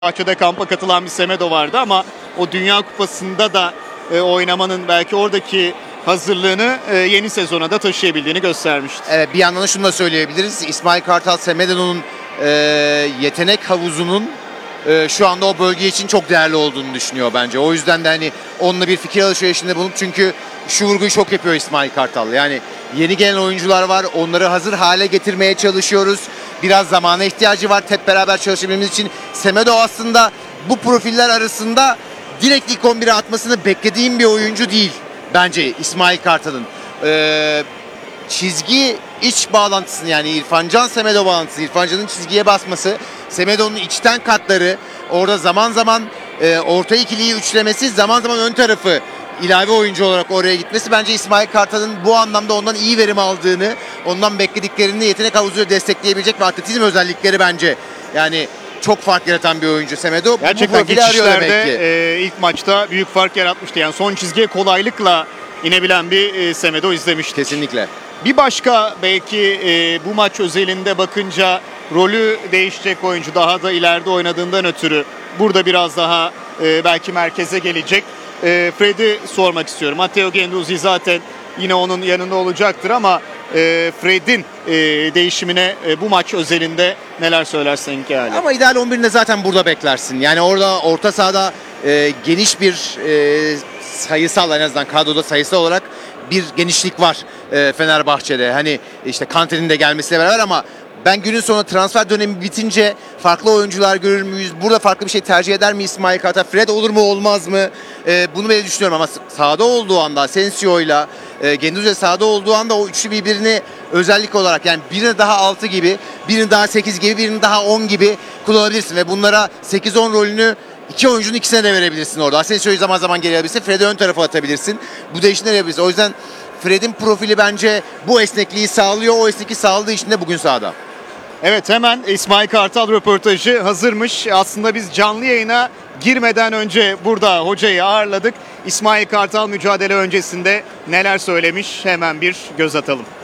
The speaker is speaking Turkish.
Fenerbahçe'de kampa katılan bir Semedo vardı ama o Dünya Kupası'nda da oynamanın belki oradaki hazırlığını yeni sezona da taşıyabildiğini göstermişti. Evet, bir yandan da şunu da söyleyebiliriz. İsmail Kartal Semedo'nun yetenek havuzunun şu anda o bölge için çok değerli olduğunu düşünüyor bence. O yüzden de hani onunla bir fikir alışverişinde bulunup, çünkü şu vurguyu çok yapıyor İsmail Kartal. Yani yeni gelen oyuncular var. Onları hazır hale getirmeye çalışıyoruz. Biraz zamana ihtiyacı var hep beraber çalışabilmemiz için. Semedo aslında bu profiller arasında direkt ilk 11'e atmasını beklediğim bir oyuncu değil bence İsmail Kartal'ın. Çizgi iç bağlantısını, yani İrfan Can Semedo bağlantısı, İrfan Can'ın çizgiye basması, Semedo'nun içten katları, orada zaman zaman orta ikiliyi üçlemesi, zaman zaman ön tarafı ilave oyuncu olarak oraya gitmesi, bence İsmail Kartal'ın bu anlamda ondan iyi verim aldığını, ondan beklediklerini yetenek havuzuyla destekleyebilecek ve atletizm özellikleri bence yani çok fark yaratan bir oyuncu Semedo. Gerçekten geçişlerde ilk maçta büyük fark yaratmıştı. Yani son çizgiye kolaylıkla inebilen bir Semedo izlemiştik. Kesinlikle. Bir başka belki bu maç özelinde bakınca rolü değişecek oyuncu, daha da ileride oynadığından ötürü burada biraz daha belki merkeze gelecek. Fred'i sormak istiyorum. Matteo Guendouzi zaten yine onun yanında olacaktır ama Fred'in değişimine bu maç özelinde neler söylersin ki hali? Ama ideal 11'inde zaten burada beklersin. Yani orada orta sahada geniş bir sayısal, en azından kadroda sayısal olarak bir genişlik var Fenerbahçe'de. Hani işte Kante'nin de gelmesiyle beraber, ama ben günün sonunda transfer dönemi bitince farklı oyuncular görür müyüz? Burada farklı bir şey tercih eder mi İsmail Kartal? Fred olur mu olmaz mı? Bunu ben düşünüyorum, ama sahada olduğu anda Asensio'yla Guendouzi sahada olduğu anda o üçlü birbirini özellik olarak, yani birini daha 6 gibi, birini daha 8 gibi, birini daha 10 gibi kullanabilirsin ve bunlara 8-10 rolünü İki oyuncunun ikisine de verebilirsin orada. Asensio'yu zaman zaman geri alabilirsin. Fred'i ön tarafa atabilirsin. Bu değişimleri yapabilirsin. O yüzden Fred'in profili bence bu esnekliği sağlıyor. O esnekliği sağladığı için de bugün sahada. Evet, hemen İsmail Kartal röportajı hazırmış. Aslında biz canlı yayına girmeden önce burada hocayı ağırladık. İsmail Kartal mücadele öncesinde neler söylemiş, hemen bir göz atalım.